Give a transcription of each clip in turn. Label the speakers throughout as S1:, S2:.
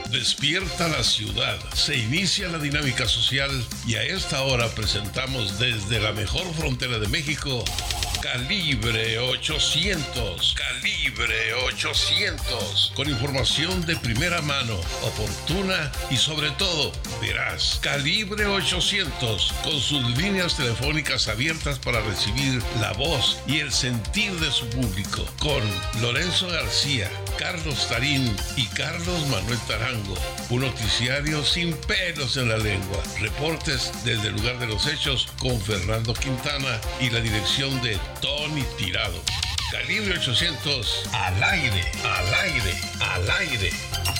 S1: Despierta la ciudad, se inicia la dinámica social y a esta hora presentamos desde la mejor frontera de México, Calibre 800. Calibre 800. Con información de primera mano, oportuna y sobre todo, veraz. Calibre 800. Con sus líneas telefónicas abiertas para recibir la voz y el sentir de su público. Con Lorenzo García, Carlos Tarín y Carlos Manuel Tarango. Un noticiario sin pelos en la lengua. Reportes desde el lugar de los hechos con Fernando Quintana y la dirección de Tony Tirado. Calibre 800, al aire, al aire, al aire.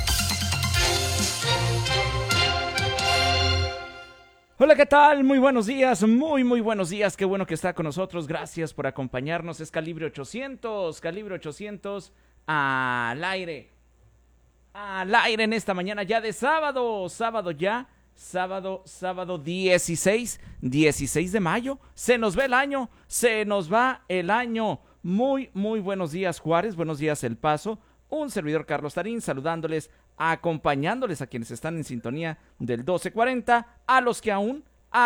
S2: Hola, ¿qué tal? Muy buenos días, muy buenos días. Qué bueno que está con nosotros. Gracias por acompañarnos. Es Calibre 800, Calibre 800, al aire. Al aire en esta mañana ya de sábado ya. Sábado 16 de mayo. Se nos va el año. Muy buenos días, Juárez. Buenos días, El Paso. Un servidor, Carlos Tarín, saludándoles, acompañándoles a quienes están en sintonía del 1240. A los que aún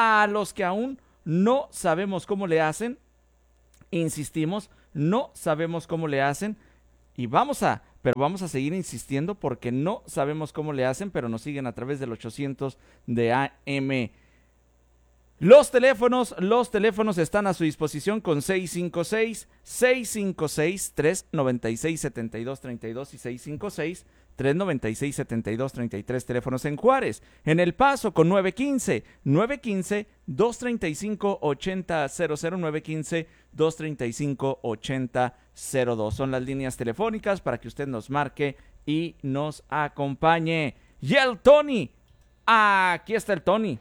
S2: no sabemos cómo le hacen. Insistimos, no sabemos cómo le hacen. Y vamos a seguir insistiendo porque no sabemos cómo le hacen, pero nos siguen a través del 800 de AM. Los teléfonos están a su disposición con 656-396-7232 y 656-396-7233, teléfonos en Juárez. En El Paso con 915-235-8000, 915-235-8002. Son las líneas telefónicas para que usted nos marque y nos acompañe. Y el Tony, aquí está el Tony.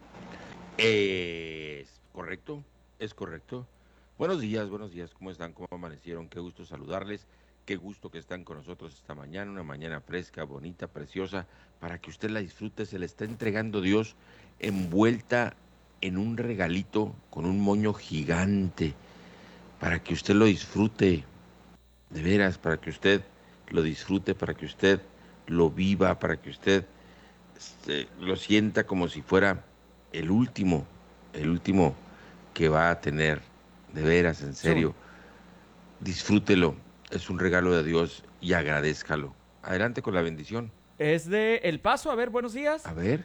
S3: Es correcto. Buenos días, ¿cómo están? ¿Cómo amanecieron? Qué gusto saludarles, qué gusto que están con nosotros esta mañana, una mañana fresca, bonita, preciosa, para que usted la disfrute. Se la está entregando Dios envuelta en un regalito con un moño gigante, para que usted lo disfrute, de veras, para que usted lo disfrute, para que usted lo viva, para que usted lo sienta como si fuera el último que va a tener, de veras, en serio. Disfrútelo, es un regalo de Dios y agradézcalo. Adelante con la bendición.
S2: Es de El Paso, a ver, buenos días.
S3: A ver.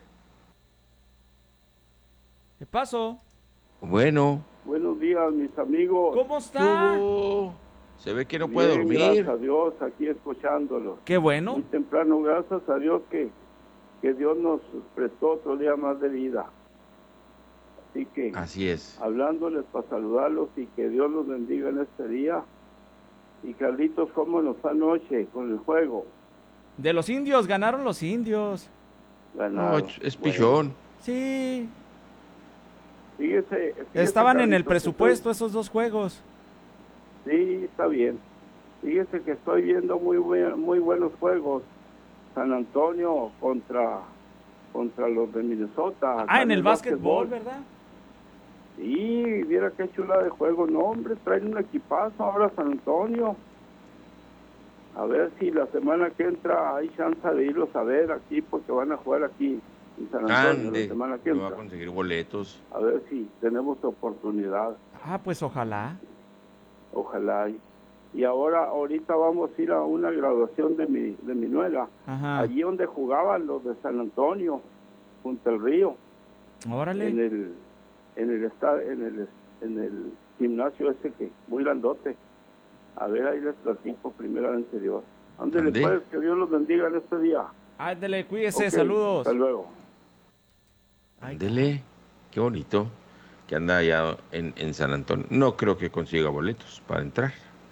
S2: El Paso.
S3: Bueno.
S4: Buenos días, mis amigos.
S2: ¿Cómo está?
S3: Se ve que no puede dormir.
S4: Gracias a Dios, aquí escuchándolo.
S2: Qué bueno.
S4: Muy temprano, gracias a Dios que Dios nos prestó otro día más de vida. Así que,
S3: así es,
S4: hablándoles para saludarlos y que Dios los bendiga en este día. Y Carlitos, ¿cómo nos fue anoche con el juego?
S2: De los indios, ganaron los indios.
S4: Ganaron.
S3: No, es pichón.
S2: Sí.
S4: Fíjese,
S2: estaban
S4: Carlitos,
S2: en el presupuesto esos dos juegos.
S4: Sí, está bien. Fíjese que estoy viendo muy buenos juegos. San Antonio contra los de Minnesota.
S2: En el básquetbol, ¿verdad?
S4: Sí, viera qué chula de juego. No, hombre, traen un equipazo ahora San Antonio. A ver si la semana que entra hay chance de irlos a ver aquí, porque van a jugar aquí en San Antonio la semana que entra.
S3: Va a conseguir boletos.
S4: A ver si tenemos oportunidad.
S2: Pues ojalá.
S4: Ojalá. Y ahorita vamos a ir a una graduación de mi nuera.
S2: Ajá.
S4: Allí donde jugaban los de San Antonio, junto al río.
S2: Órale.
S4: En el gimnasio ese que muy grandote. A ver, ahí les platico primeramente Dios. Ándele pues, que Dios los bendiga en este día.
S2: Ándele, cuídese,
S4: Okay,
S2: saludos.
S4: hasta luego.
S3: Ándele, qué bonito que anda allá en San Antonio. No creo que consiga boletos para entrar,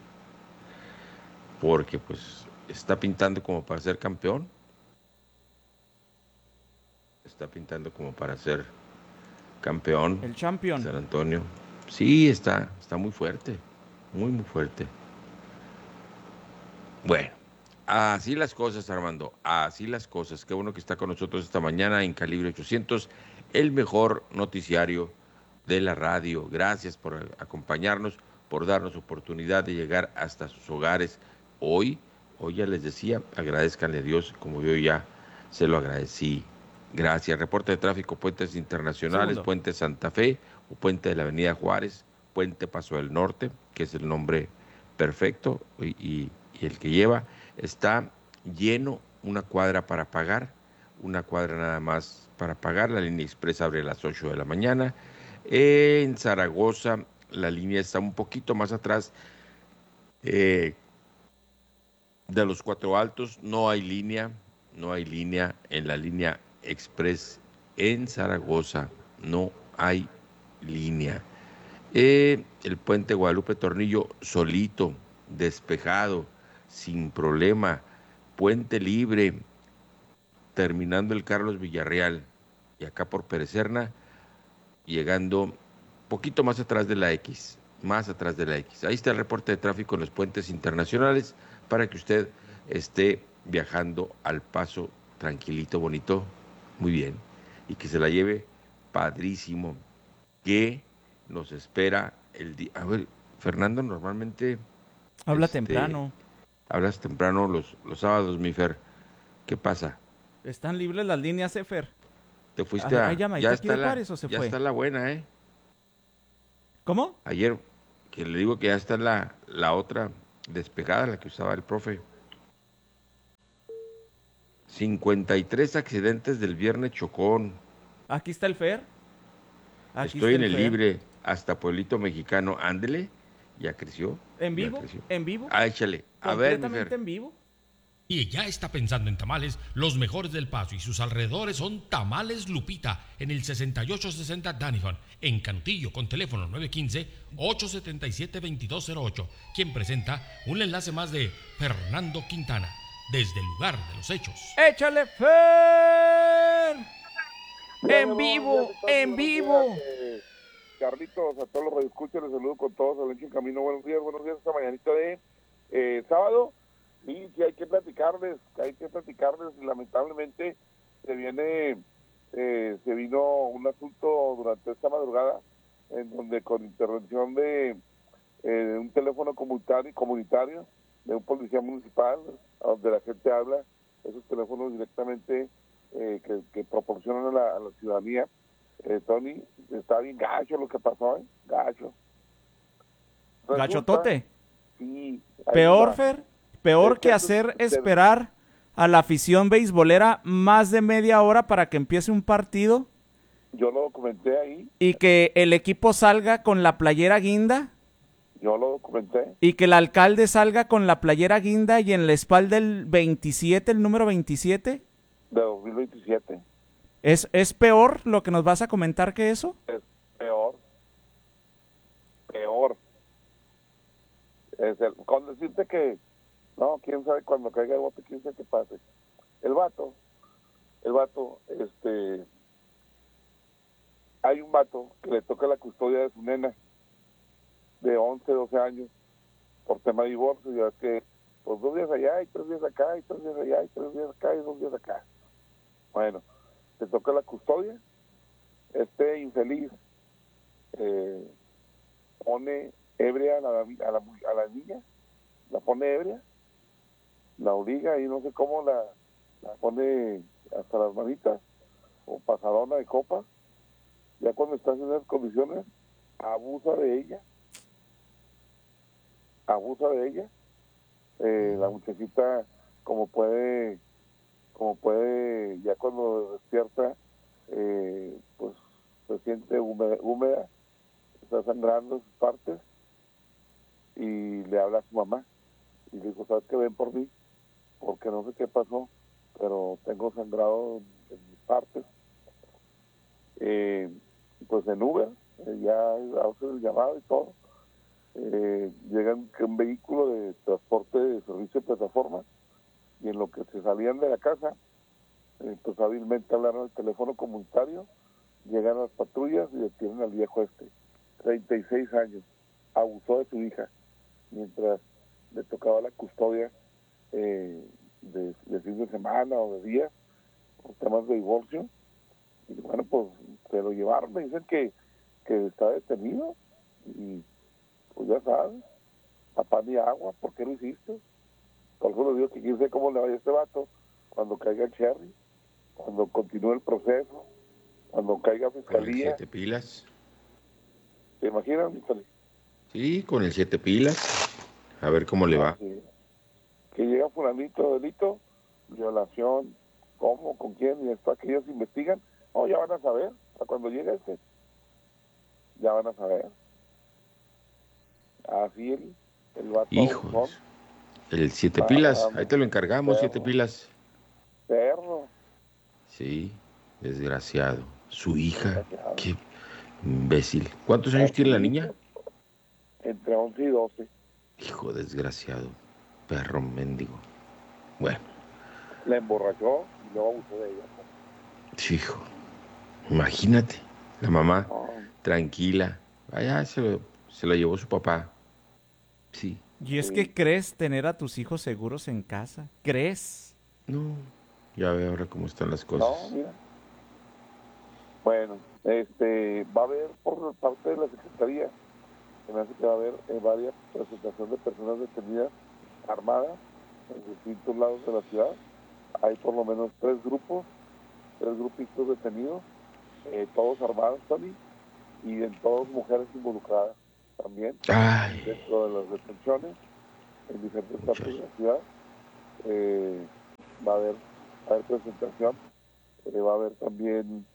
S3: porque pues está pintando como para ser campeón. Está pintando como para ser campeón.
S2: El champion.
S3: San Antonio. Sí, está muy fuerte. Muy fuerte. Bueno, así las cosas, Armando. Así las cosas. Qué bueno que está con nosotros esta mañana en Calibre 800, el mejor noticiario de la radio. Gracias por acompañarnos, por darnos oportunidad de llegar hasta sus hogares. Hoy ya les decía, agradezcanle a Dios, como yo ya Se lo agradecí. Gracias. Reporte de tráfico, puentes internacionales,
S2: Segundo.
S3: puente Santa Fe o puente de la Avenida Juárez, puente Paso del Norte, que es el nombre perfecto y el que lleva. Está lleno, una cuadra para pagar, una cuadra nada más para pagar. La línea expresa abre a las 8 de la mañana. En Zaragoza, la línea está un poquito más atrás de los Cuatro Altos. No hay línea en la línea express en Zaragoza. No hay línea. El puente Guadalupe Tornillo solito, despejado, sin problema. Puente libre, terminando el Carlos Villarreal. Y acá por Perecerna, llegando poquito más atrás de la X. Más atrás de la X. Ahí está el reporte de tráfico en los puentes internacionales para que usted esté viajando al paso tranquilito, bonito, muy bien. Y que se la lleve padrísimo. Que nos espera el día. A ver, Fernando, normalmente
S2: Habla temprano.
S3: hablas temprano los sábados, mi Fer. ¿Qué pasa?
S2: ¿Están libres las líneas, Efer?
S3: Te fuiste
S2: ¿Hay llamadita aquí de Juárez o se
S3: ya
S2: fue?
S3: está la buena, ¿eh?
S2: ¿Cómo?
S3: Ayer, que le digo que ya está la otra despegada, la que usaba el profe. 53 accidentes del viernes chocón.
S2: Aquí está el Fer. Aquí
S3: Estoy
S2: está
S3: en
S2: el
S3: el
S2: Fer.
S3: libre hasta Pueblito Mexicano. Ándele, ya creció.
S2: ¿En
S3: ya
S2: vivo?
S3: creció.
S2: ¿En vivo?
S3: Ah, échale. A ver, mi
S2: ¿Completamente
S3: Fer.
S2: en vivo?
S5: Y ya está pensando en tamales, los mejores del Paso y sus alrededores son Tamales Lupita en el 6860 Danifon, en Cantillo, con teléfono 915-877-2208, quien presenta un enlace más de Fernando Quintana, desde el lugar de los hechos.
S2: ¡Échale, Fer! ¡En vivo! ¡En vivo!
S6: Carlitos, a todos los radioescuchas, les saludo con todos, Alencho en Camino, buenos días, esta mañanita de sábado. Sí, hay que platicarles, lamentablemente se vino un asunto durante esta madrugada, en donde con intervención de un teléfono comunitario, de un policía municipal, donde la gente habla, esos teléfonos directamente que proporcionan a la ciudadanía. Tony, está bien gacho lo que pasó, gacho.
S2: ¿Gachotote?
S6: Sí.
S2: ¿Peor, Fer? ¿Peor que hacer esperar a la afición beisbolera más de media hora para que empiece un partido?
S6: Yo lo documenté ahí.
S2: ¿Y que el equipo salga con la playera guinda?
S6: Yo lo documenté.
S2: ¿Y que el alcalde salga con la playera guinda y en la espalda el 27, el número 27?
S6: De 2027.
S2: ¿Es peor lo que nos vas a comentar que eso?
S6: Es peor. Con decirte que, no, quién sabe cuando caiga el bote, quién sabe qué pase. El vato, hay un vato que le toca la custodia de su nena, de 11, 12 años, por tema de divorcio, ya que, pues 2 días allá, y 3 días acá, y 3 días allá, y 3 días acá, y 2 días acá. Bueno, le toca la custodia, este infeliz pone ebria a la niña, la pone ebria, la obliga y no sé cómo la pone hasta las manitas, o pasadona de copa. Ya cuando está en esas condiciones, abusa de ella. La muchachita, como puede, ya cuando despierta, pues se siente húmeda, está sangrando sus partes, y le habla a su mamá y le dijo, ¿sabes qué? Ven por mí, porque no sé qué pasó, pero tengo sangrado en mis partes. Pues en Uber, ya hace el llamado y todo, llegan un vehículo de transporte de servicio de plataforma, y en lo que se salían de la casa, pues hábilmente hablaron al teléfono comunitario, llegan las patrullas y detienen al viejo 36 años, abusó de su hija, mientras le tocaba la custodia de fin de semana o de día, por temas de divorcio. Y bueno, pues se lo llevaron, me dicen que está detenido, y pues ya sabes, papá ni agua, ¿por qué lo hiciste? Por eso le digo que quién sé cómo le vaya a este vato cuando caiga el Cherry. cuando continúe el proceso, cuando caiga
S3: Con el
S6: fiscalía.
S3: 7 pilas.
S6: ¿Te imaginas, Víctor?
S3: Sí, con el 7 pilas. A ver cómo le va.
S6: Sí. Que llega fulanito, delito, violación, cómo, con quién, y después que ellos investigan, ya van a saber, cuando llegue ya van a saber. Así el vato
S3: Hijos.
S6: abusón,
S3: El 7 pilas. Ahí te lo encargamos, 7 pilas.
S6: perro.
S3: Sí, desgraciado. Su hija.
S6: Desgraciado.
S3: Qué imbécil. ¿Cuántos años tiene la niña?
S6: Entre 11 y 12.
S3: Hijo desgraciado. Perro mendigo. Bueno.
S6: La emborrachó y luego abusó de ella.
S3: Hijo. Imagínate. La mamá,
S6: No,
S3: tranquila. Allá se la llevó su papá. Sí.
S2: Y es
S6: Sí.
S2: que crees tener a tus hijos seguros en casa. ¿Crees?
S3: No. Ya ve ahora cómo están las
S6: no,
S3: cosas.
S6: mira. Bueno, va a haber por parte de la Secretaría, se me hace que va a haber varias presentaciones de personas detenidas armadas en distintos lados de la ciudad. Hay por lo menos 3 grupitos detenidos, todos armados, Tony, y en todos mujeres involucradas también
S3: Ay.
S6: dentro de las detenciones en diferentes partes de la ciudad. Va a haber presentación, va a haber también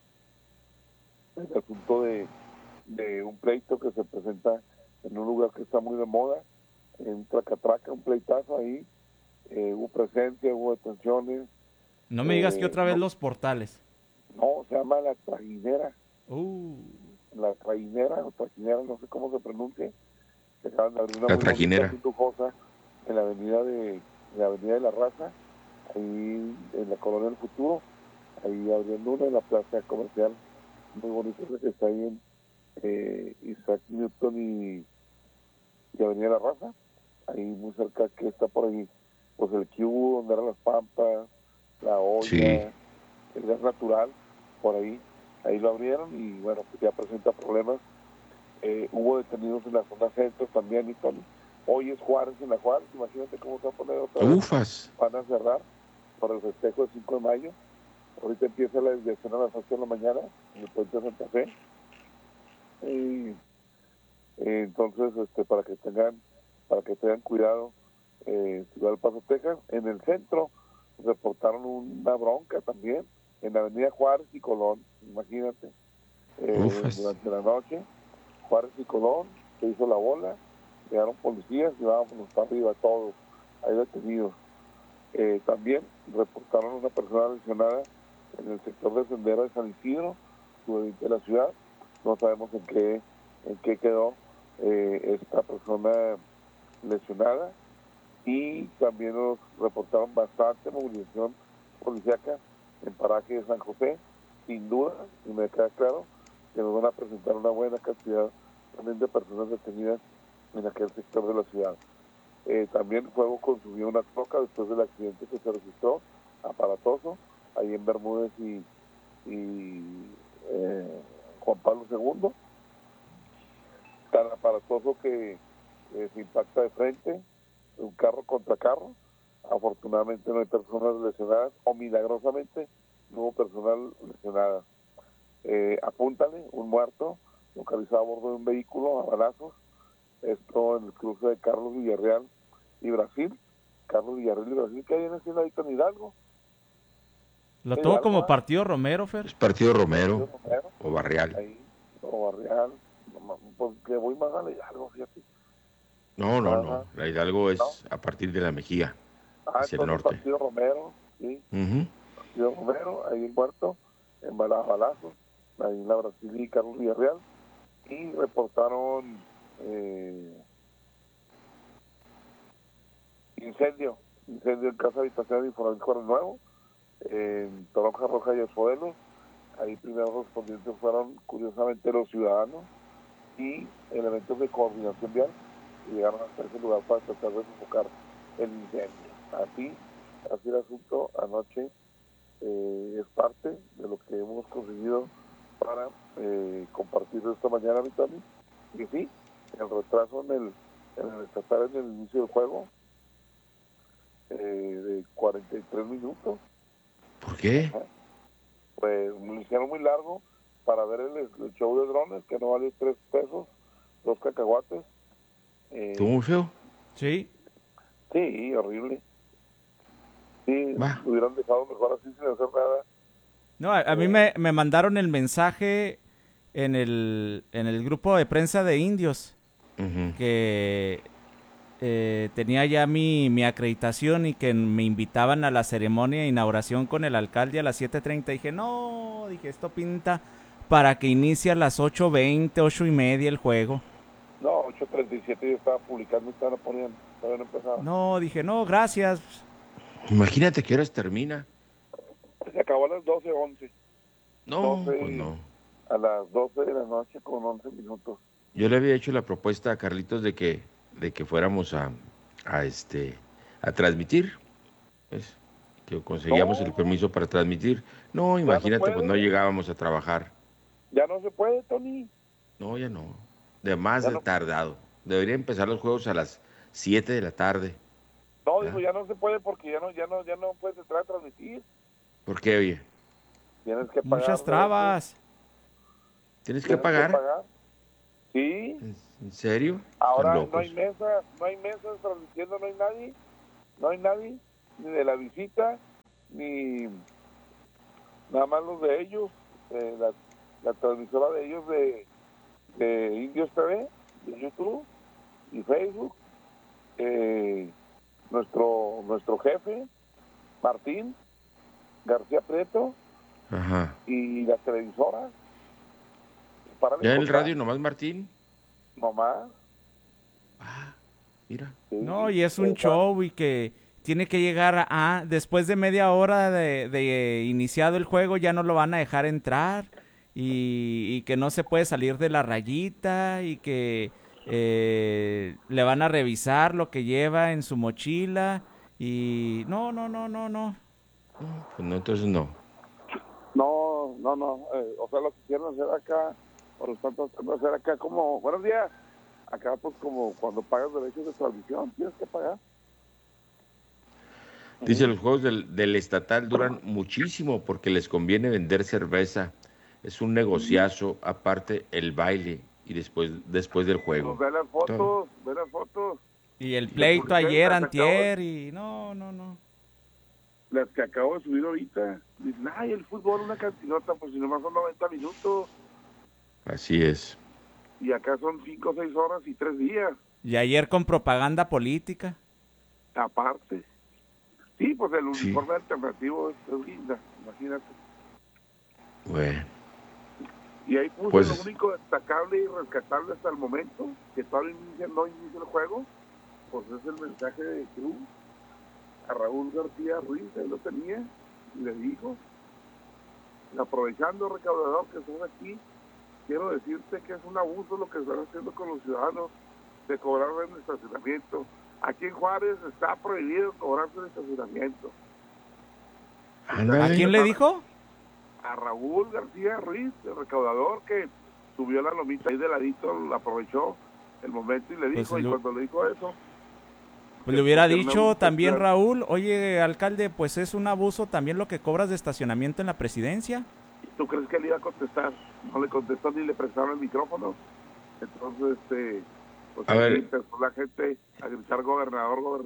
S6: el asunto de un pleito que se presenta en un lugar que está muy de moda, en Tracatraca, un pleitazo ahí, hubo presencia, hubo detenciones.
S2: No me digas que otra vez
S6: no,
S2: los portales.
S6: No, se llama La Trajinera. La Trajinera o Trajinera, no sé cómo se pronuncia. Se acaban de abrir una
S3: La
S6: muy
S3: Trajinera.
S6: bonita, muy lujosa, en la avenida de la Raza, ahí en la Colonia del Futuro, ahí abriendo una en la plaza comercial muy bonita que está ahí en Isaac Newton y Avenida La Raza, ahí muy cerca, que está por ahí, pues el Q, donde eran las Pampas, la olla,
S3: Sí.
S6: el gas natural, por ahí lo abrieron y bueno, pues ya presenta problemas. Hubo detenidos en la zona centro también, y hoy es Juárez en la Juárez, imagínate cómo se va a poner otra vez.
S3: Ufas.
S6: Van a cerrar por el festejo del 5 de mayo. Ahorita empieza la desviación a las 8 de la mañana en el puente de Santa Fe. Y entonces, para que tengan cuidado, Ciudad del Paso, Texas. En el centro reportaron una bronca también en la avenida Juárez y Colón, imagínate. Durante la noche, Juárez y Colón, se hizo la bola, llegaron policías y vámonos para arriba todos, ahí detenidos. También reportaron una persona lesionada en el sector de Sendera de San Isidro, suroriente de la ciudad. No sabemos en qué quedó esta persona lesionada. Y también nos reportaron bastante movilización policíaca en paraje de San José, sin duda, y me queda claro que nos van a presentar una buena cantidad también de personas detenidas en aquel sector de la ciudad. También fuego consumió una troca después del accidente que se registró, aparatoso, ahí en Bermúdez y Juan Pablo II, tan aparatoso que se impacta de frente, un carro contra carro. Afortunadamente no hay personas lesionadas, o milagrosamente no hubo personal lesionada. Apúntale, un muerto localizado a bordo de un vehículo a balazos, esto en el cruce de Carlos Villarreal y Brasil. Carlos Villarreal y Brasil, que hay en ese ladito en Hidalgo.
S2: Lo tomo
S6: Hidalgo,
S2: como partido Romero,
S3: Es
S2: Fer.
S3: partido Romero o Barrial.
S6: Ahí, o Barrial, pues que voy más a Hidalgo, fíjate.
S3: No.
S6: Ajá.
S3: La Hidalgo es
S6: ¿No?
S3: a partir de la Mejía, hacia el
S6: Entonces
S3: norte.
S6: partido Romero, sí.
S3: Uh-huh.
S6: Partido Romero, ahí el muerto, en balazos, ahí en la Brasil y Carlos Villarreal. Y reportaron incendio en casa habitación de Infonavit Correo Nuevo, en Toronja Roja y Esfuelos. Ahí primeros respondientes fueron curiosamente los ciudadanos y elementos de coordinación vial que llegaron hasta ese lugar para tratar de sofocar el incendio. Así el asunto anoche. Es parte de lo que hemos conseguido para compartir esta mañana, Vitali. Y sí, el retraso en el estatal en el inicio del juego de 43 minutos.
S3: ¿Por qué?
S6: Ajá. algo para ver el show de drones, que no vale 3 pesos, 2 cacahuates.
S3: ¿Estuvo muy feo?
S2: Sí.
S6: Sí, horrible. Sí,
S3: Va.
S6: hubieran dejado mejor así sin hacer nada.
S2: No, a mí me mandaron el mensaje en el grupo de prensa de indios
S3: Ujú.
S2: que tenía ya mi acreditación y que me invitaban a la ceremonia de inauguración con el alcalde a las 7:30. Dije, esto pinta para que inicie a las 8:20, 8:30 el juego.
S6: No, 8:37 yo estaba publicando, estaban poniendo, todavía no empezaba.
S2: No, dije, no, gracias.
S3: Imagínate que horas termina.
S6: Se acabó a las 12:11.
S3: No,
S6: 12,
S3: pues no.
S6: A las 12 de la noche con 11 minutos.
S3: Yo le había hecho la propuesta a Carlitos de que fuéramos a transmitir, pues, que conseguíamos
S6: No.
S3: el permiso para transmitir. No, imagínate, pues no llegábamos a trabajar.
S6: Ya no se puede, Tony.
S3: No, ya no. De más
S6: Ya
S3: de
S6: no.
S3: tardado. Debería empezar los juegos a las 7 de la tarde.
S6: No, digo, ya no se puede porque ya no puedes entrar a transmitir.
S3: ¿Por qué, oye?
S6: Tienes que pagar.
S2: Muchas trabas.
S3: ¿Tienes que pagar?
S6: Sí.
S3: ¿En serio?
S6: Ahora
S3: Están
S6: no
S3: locos.
S6: hay mesas transmitiendo, no hay nadie, ni de la visita, ni nada más los de ellos, la transmisora de ellos de Indios TV, de YouTube y Facebook, nuestro jefe, Martín García Prieto,
S3: Ajá.
S6: y las televisoras.
S3: ¿Ya en el radio nomás Martín?
S6: Nomás.
S3: Ah, mira.
S6: Sí.
S2: No, y es un show y que tiene que llegar después de media hora de iniciado el juego, ya no lo van a dejar entrar y que no se puede salir de la rayita y que le van a revisar lo que lleva en su mochila y no.
S3: Pues no, entonces no.
S6: No. O sea, lo que quieren hacer acá, por lo tanto, hacer acá como, buenos días, acá pues como cuando pagas derechos de transmisión, tienes que pagar.
S3: Dice, los juegos del estatal duran muchísimo porque les conviene vender cerveza. Es un negociazo, aparte el baile y después del juego.
S6: Pues ve las fotos.
S2: Y el pleito ayer,
S6: las
S2: antier y no.
S6: Las que acabo de subir ahorita. Dicen, ay, el fútbol una cantinota, pues si nomás son 90 minutos.
S3: Así es.
S6: Y acá son 5 o 6 horas y 3 días.
S2: Y ayer con propaganda política.
S6: Aparte. Sí, pues el
S3: Sí.
S6: uniforme alternativo es linda, imagínate.
S3: Bueno.
S6: Y ahí puse
S3: Pues-
S6: lo único destacable y rescatable hasta el momento, que todavía no inicia el juego, pues es el mensaje de Cruz a Raúl García Ruiz, él lo tenía, y le dijo, aprovechando, recaudador, que estás aquí, quiero decirte que es un abuso lo que están haciendo con los ciudadanos de cobrar en el estacionamiento. Aquí en Juárez está prohibido cobrarse el estacionamiento.
S3: Ándale.
S2: ¿A quién le dijo?
S6: A Raúl García Ruiz, el recaudador, que subió la lomita ahí de ladito, aprovechó el momento y le dijo,
S2: Pues
S6: y cuando le dijo eso,
S2: Pues le hubiera
S6: porque
S2: dicho
S6: no-
S2: también Raúl, oye, alcalde, pues es un abuso también lo que cobras de estacionamiento en la presidencia.
S6: ¿tú crees que él iba a contestar? No le contestó ni le prestaron el micrófono. Entonces, pues
S3: A
S6: ahí
S3: ver.
S6: empezó la gente a gritar gobernador.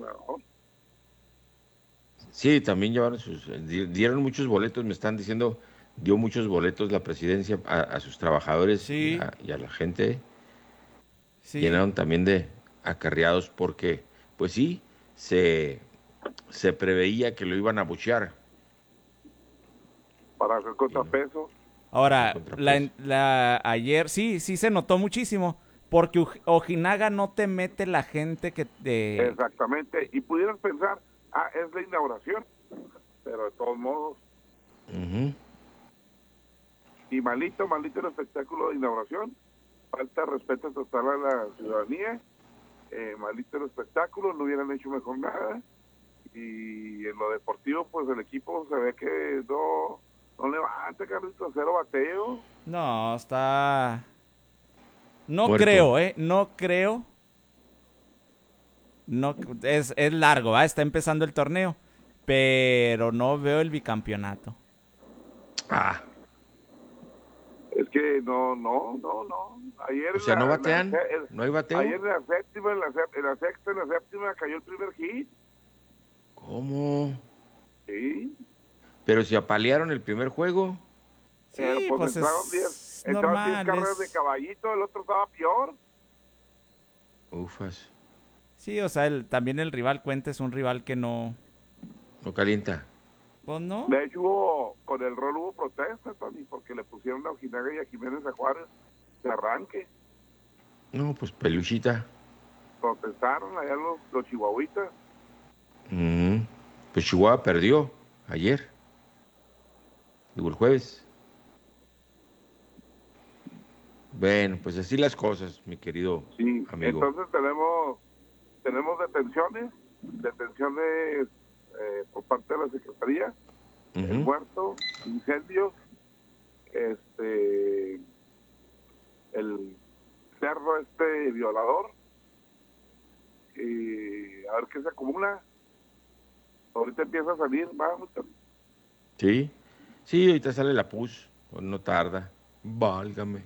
S3: Sí, también llevaron dieron muchos boletos, me están diciendo, dio muchos boletos la presidencia a sus trabajadores
S2: Sí.
S3: y a la gente.
S2: Sí.
S3: Llenaron también de acarreados porque, pues sí, se preveía que lo iban a abuchear.
S6: Para hacer contrapeso.
S2: Ahora,
S3: Contrapeso.
S2: ayer sí se notó muchísimo, porque Ojinaga no te mete la gente que
S6: Exactamente. Y pudieras pensar, es la inauguración, pero de todos modos,
S3: Ujú.
S6: y malito el espectáculo de inauguración, falta de respeto total a la ciudadanía, malito el espectáculo, no hubieran hecho mejor nada, y en lo deportivo, pues el equipo se ve que no levanta, Carlitos, 0 bateo.
S2: No, está... No
S3: Muerto.
S2: creo, no creo. No, es largo, está empezando el torneo, pero no veo el bicampeonato.
S3: Ah,
S6: No. Ayer
S3: O sea, ¿no batean? ¿No hay bateo?
S6: Ayer en la séptima, en la sexta, en la séptima cayó el primer hit.
S3: ¿Cómo?
S6: Sí.
S3: Pero si apalearon el primer juego.
S2: Sí,
S6: pues entraron
S2: es
S6: 10
S2: normal.
S6: carreras de caballito, el otro estaba peor.
S3: Ufas.
S2: Sí, o sea, también el rival Cuenta es un rival que no...
S3: No calienta.
S2: Pues no.
S6: De hecho, con el rol hubo protesta, Tony, porque le pusieron a Ojinaga y a Jiménez a Juárez de arranque.
S3: No, pues peluchita.
S6: Protestaron allá los chihuahuitas.
S3: Pues Chihuahua perdió ayer. Digo, el jueves. Bueno, pues así las cosas, mi querido
S6: Sí,
S3: amigo.
S6: entonces tenemos detenciones por parte de la Secretaría, el muerto, incendios, el cerro violador, y a ver qué se acumula. Ahorita empieza a salir, vamos.
S3: Sí, ahorita sale la PUS, no tarda. Válgame.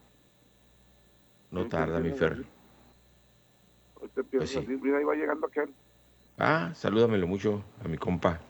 S3: No tarda, mi Fer.
S6: Ahorita empieza a salir, mira, ahí va llegando aquel.
S3: Salúdamelo mucho a mi compa.